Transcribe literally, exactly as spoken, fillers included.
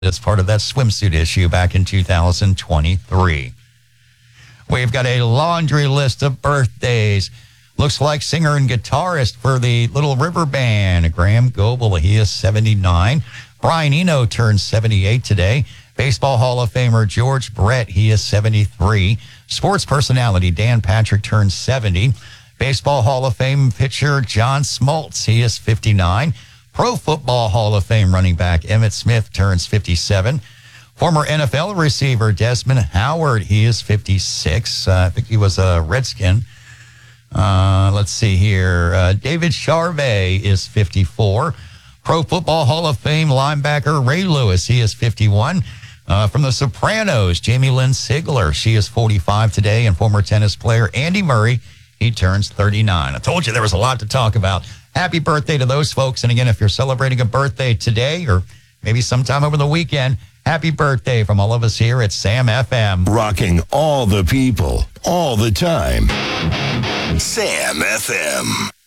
as part of that swimsuit issue back in two thousand twenty-three. We've got a laundry list of birthdays. Looks like singer and guitarist for the Little River Band, Graham Goebel. He is seventy-nine. Brian Eno turns seventy-eight today. Baseball Hall of Famer George Brett, he is seventy-three. Sports personality Dan Patrick turns seventy. Baseball Hall of Fame pitcher John Smoltz, he is fifty-nine. Pro Football Hall of Fame running back Emmitt Smith turns fifty-seven. Former N F L receiver Desmond Howard, he is fifty-six. Uh, I think he was a Redskin. Uh, let's see here. Uh, David Charvet is fifty-four. Pro Football Hall of Fame linebacker Ray Lewis, he is fifty-one. Uh, from The Sopranos, Jamie Lynn Sigler, she is forty-five today. And former tennis player Andy Murray, he turns thirty-nine. I told you there was a lot to talk about. Happy birthday to those folks. And again, if you're celebrating a birthday today or maybe sometime over the weekend, happy birthday from all of us here at Sam F M. Rocking all the people, all the time. Sam F M.